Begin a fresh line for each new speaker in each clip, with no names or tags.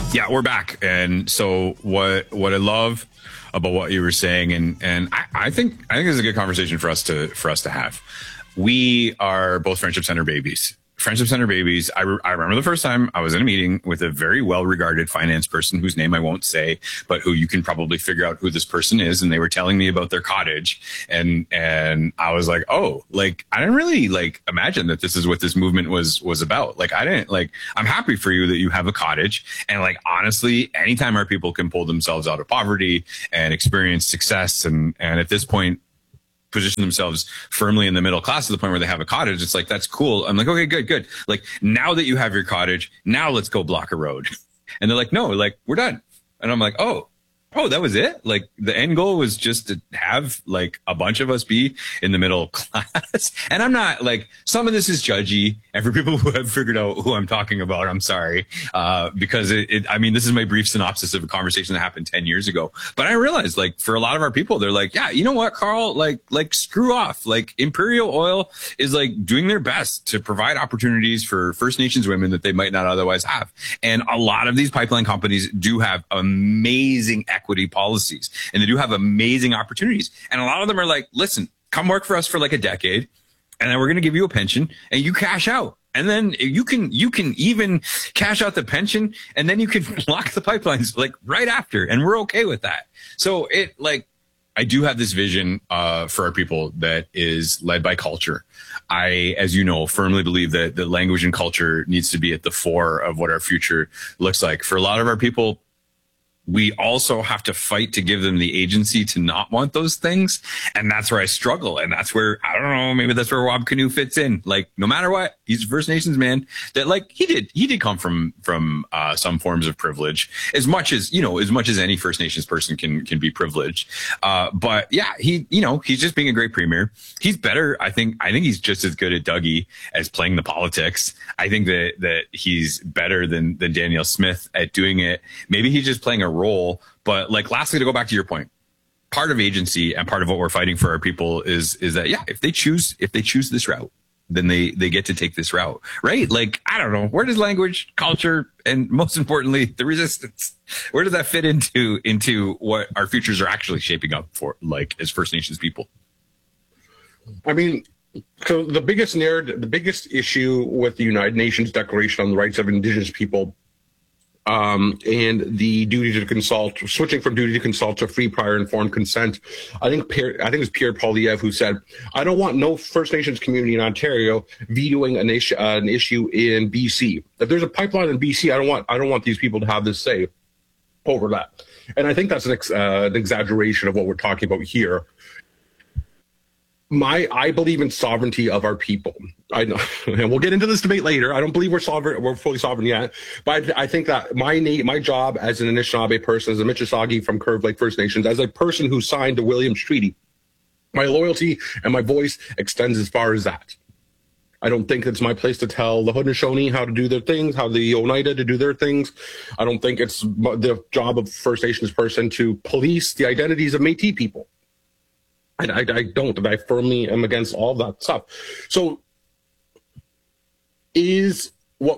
Yeah, we're back. And so what I love about what you were saying, and I think this is a good conversation for us to have. We are both Friendship Center babies. Friendship Center babies. I remember the first time I was in a meeting with a very well-regarded finance person whose name I won't say, but who you can probably figure out who this person is. And they were telling me about their cottage. And I was like, oh, like, I didn't really like imagine that this is what this movement was about. Like, I'm happy for you that you have a cottage. And like, honestly, anytime our people can pull themselves out of poverty and experience success and at this point, position themselves firmly in the middle class to the point where they have a cottage. It's like, that's cool. I'm like, okay, good. Like, now that you have your cottage, now let's go block a road. And they're like, no, like, we're done. And I'm like, oh, that was it? Like, the end goal was just to have like a bunch of us be in the middle class. And I'm not like, some of this is judgy. And for people who have figured out who I'm talking about, I'm sorry. Because I mean, this is my brief synopsis of a conversation that happened 10 years ago. But I realized, like, for a lot of our people, they're like, yeah, you know what, Carl, like screw off. Like, Imperial Oil is like doing their best to provide opportunities for First Nations women that they might not otherwise have. And a lot of these pipeline companies do have amazing equity policies, and they do have amazing opportunities. And a lot of them are like, listen, come work for us for like a decade, and then we're going to give you a pension and you cash out. And then you can even cash out the pension, and then you can block the pipelines like right after. And we're okay with that. So I do have this vision for our people that is led by culture. I, as you know, firmly believe that the language and culture needs to be at the fore of what our future looks like. For a lot of our people, we also have to fight to give them the agency to not want those things. And that's where I struggle. And that's where, I don't know, maybe that's where Wab Kinew fits in. Like, no matter what, he's a First Nations man that, like, he did come from some forms of privilege, as much as any First Nations person can be privileged. But yeah, he's just being a great premier. He's better. I think he's just as good at Dougie as playing the politics. I think that he's better than Danielle Smith at doing it. Maybe he's just playing a role. But like, lastly, to go back to your point, part of agency and part of what we're fighting for our people is that, yeah, if they choose this route, then they get to take this route, right? Like, I don't know, where does language, culture, and most importantly, the resistance, where does that fit into what our futures are actually shaping up for, like, as First Nations people?
I mean, so the biggest issue with the United Nations Declaration on the Rights of Indigenous People, and the duty to consult, switching from duty to consult to free, prior, informed consent. I think it's Pierre Poilievre who said, "I don't want no First Nations community in Ontario vetoing an issue in BC. If there's a pipeline in BC, I don't want these people to have this say over that." And I think that's an exaggeration of what we're talking about here. I believe in sovereignty of our people. I know, and we'll get into this debate later. I don't believe we're fully sovereign yet, but I think that my job as an Anishinaabe person, as a Mississauga from Curve Lake First Nations, as a person who signed the Williams Treaty, my loyalty and my voice extends as far as that. I don't think it's my place to tell the Haudenosaunee how to do their things, how the Oneida to do their things. I don't think it's the job of First Nations person to police the identities of Métis people. I don't, and I firmly am against all that stuff. So is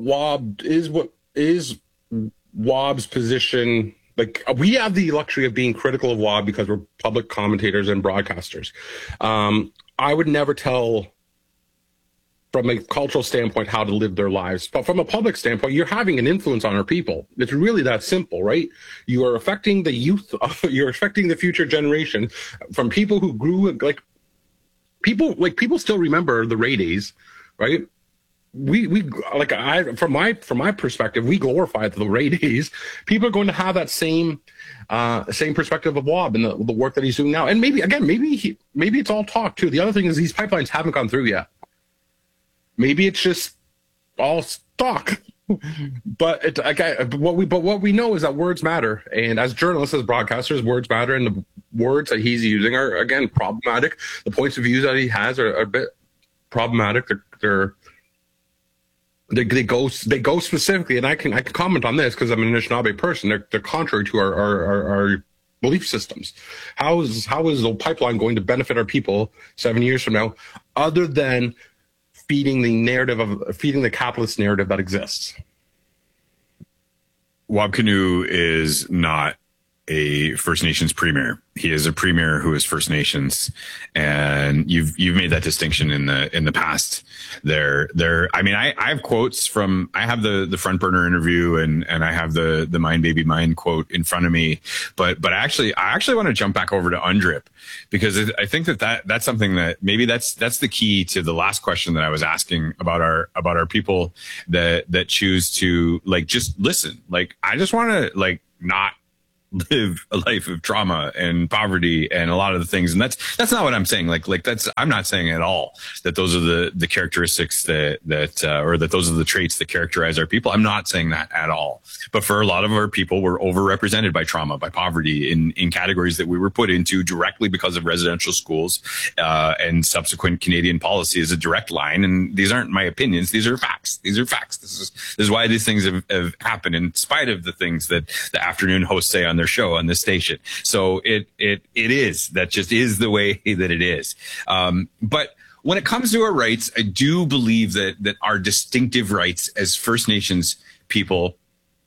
WAB's position, like, we have the luxury of being critical of WAB because we're public commentators and broadcasters. I would never tell, from a cultural standpoint, how to live their lives. But from a public standpoint, you're having an influence on our people. It's really that simple, right? You are affecting the youth. You're affecting the future generation from people who grew people still remember the Ray days, right? From my perspective, we glorify the Ray days. People are going to have that same perspective of WAB and the work that he's doing now. And maybe it's all talk too. The other thing is these pipelines haven't gone through yet. Maybe it's just all talk, but what we know is that words matter, and as journalists, as broadcasters, words matter, and the words that he's using are, again, problematic. The points of view that he has are a bit problematic. They go specifically, and I can comment on this because I'm an Anishinaabe person. They're contrary to our belief systems. How is the pipeline going to benefit our people 7 years from now, other than feeding the capitalist narrative that exists?
Wab Kinew is not a First Nations premier. He is a premier who is First Nations, and you've made that distinction in the past. I mean, I have quotes from, I have the front burner interview and I have the Mind Baby Mind quote in front of me, but I actually want to jump back over to UNDRIP, because I think that's something that maybe that's the key to the last question that I was asking about our people that choose to like just listen. Like, I just want to like not live a life of trauma and poverty and a lot of the things. And that's not what I'm saying. I'm not saying at all that those are the characteristics that or that those are the traits that characterize our people. I'm not saying that at all. But for a lot of our people, we're overrepresented by trauma, by poverty in categories that we were put into directly because of residential schools, and subsequent Canadian policy is a direct line. And these aren't my opinions. These are facts. These are facts. This is why these things have happened in spite of the things that the afternoon hosts say on their show on this station. So it is, that just is the way that it is. But when it comes to our rights, I do believe that our distinctive rights as First Nations people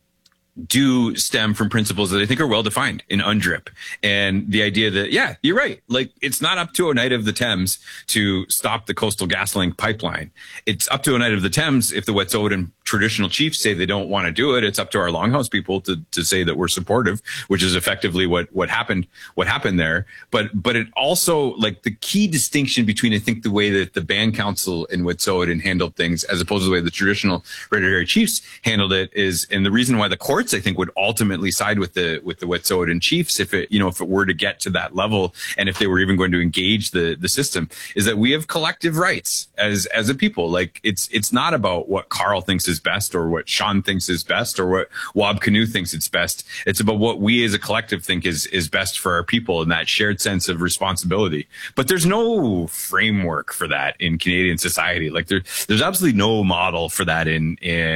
do stem from principles that I think are well defined in UNDRIP. And the idea that, yeah, you're right. Like, it's not up to Oneida of the Thames to stop the Coastal GasLink pipeline. It's up to Oneida of the Thames if the Wet'suwet'en traditional chiefs say they don't want to do it. It's up to our Longhouse people to say that we're supportive, which is effectively what happened there. But it also, like, the key distinction between, I think, the way that the Band Council in Wet'suwet'en handled things as opposed to the way the traditional hereditary chiefs handled it is, and the reason why the courts, I think, would ultimately side with the Wet'suwet'en chiefs if it were to get to that level, and if they were even going to engage the system, is that we have collective rights as a people. Like, it's not about what Carl thinks is best or what Sean thinks is best or what Wab Kinew thinks it's best. It's about what we as a collective think is best for our people and that shared sense of responsibility. But there's no framework for that in Canadian society. Like, there's absolutely no model for that in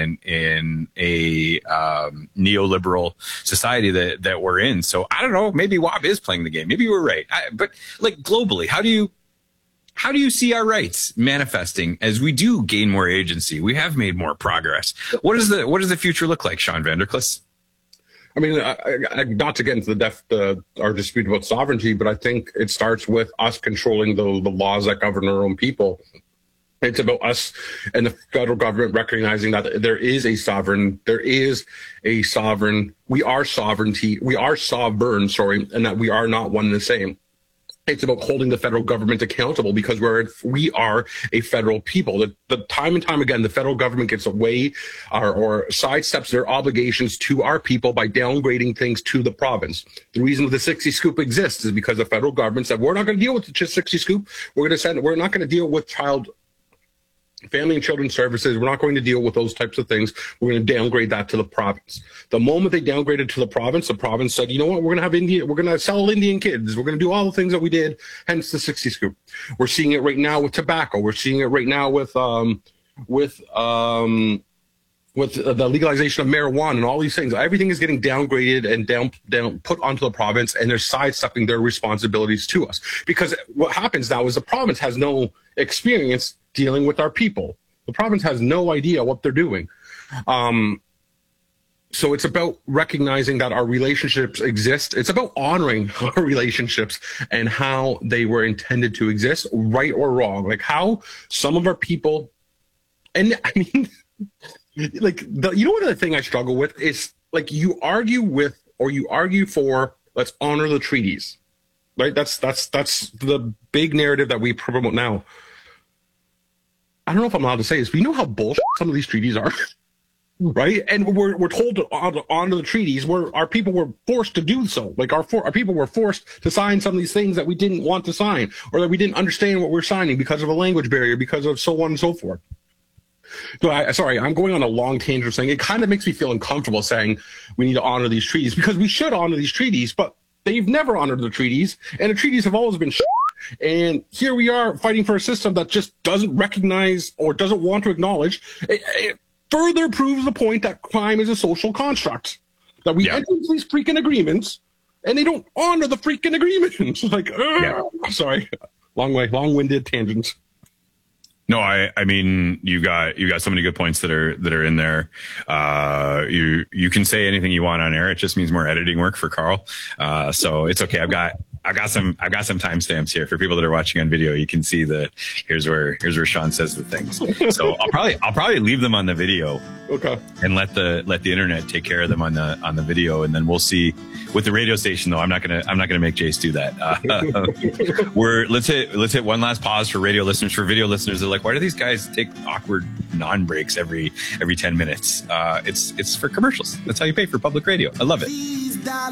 a neoliberal society that we're in. So I don't know, maybe Wab is playing the game. Maybe you were right. But like, globally, how do you see our rights manifesting as we do gain more agency? We have made more progress. What does the future look like, Sean Vanderklis?
I mean, not to get into our dispute about sovereignty, but I think it starts with us controlling the laws that govern our own people. It's about us and the federal government recognizing that there is a sovereign, we are sovereign, and that we are not one and the same. It's about holding the federal government accountable because we are a federal people. The time and time again, the federal government gets away or sidesteps their obligations to our people by downgrading things to the province. The reason the 60 Scoop exists is because the federal government said, we're not going to deal with the 60 Scoop. We're not going to deal with family and children's services. We're not going to deal with those types of things. We're going to downgrade that to the province. The moment they downgraded to the province said, you know what, we're going to sell Indian kids. We're going to do all the things that we did, hence the 60 Scoop. We're seeing it right now with tobacco. We're seeing it right now with the legalization of marijuana and all these things. Everything is getting downgraded and down put onto the province, and they're sidestepping their responsibilities to us. Because what happens now is the province has no experience dealing with our people. The province has no idea what they're doing. So it's about recognizing that our relationships exist. It's about honoring our relationships and how they were intended to exist, right or wrong. Like, how some of our people, and I mean, like, one other thing I struggle with is, like, you argue for, let's honor the treaties, right? That's the big narrative that we promote now. I don't know if I'm allowed to say this, but you know how bullshit some of these treaties are, right? And we're told to honor the treaties where our people were forced to do so. Like, our people were forced to sign some of these things that we didn't want to sign, or that we didn't understand what we're signing because of a language barrier, because of so on and so forth. So I'm going on a long tangent saying it kind of makes me feel uncomfortable saying we need to honor these treaties, because we should honor these treaties, but they've never honored the treaties, and the treaties have always been shit. And here we are fighting for a system that just doesn't recognize or doesn't want to acknowledge. It further proves the point that crime is a social construct, that we enter into these freaking agreements and they don't honor the freaking agreements. Like, sorry, long-winded tangents.
No, I mean, you got so many good points that are in there. You can say anything you want on air. It just means more editing work for Carl. So it's okay. I've got some timestamps here for people that are watching on video. You can see that here's where Sean says the things. So I'll probably leave them on the video.
Okay.
And let the internet take care of them on the video, and then we'll see. With the radio station though, I'm not gonna make Jace do that. Let's hit one last pause for radio listeners. For video listeners, they're like, why do these guys take awkward non-breaks every 10 minutes? It's for commercials. That's how you pay for public radio. I love it.